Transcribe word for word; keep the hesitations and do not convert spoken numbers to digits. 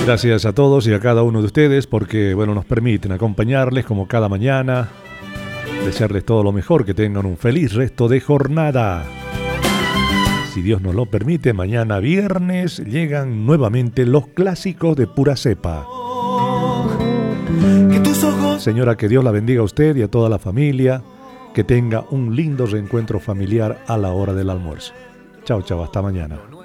Gracias a todos y a cada uno de ustedes porque, bueno, nos permiten acompañarles como cada mañana, desearles todo lo mejor, que tengan un feliz resto de jornada. Si Dios nos lo permite, mañana viernes llegan nuevamente los clásicos de pura cepa. Señora, que Dios la bendiga a usted y a toda la familia, que tenga un lindo reencuentro familiar a la hora del almuerzo. Chao, chao, hasta mañana.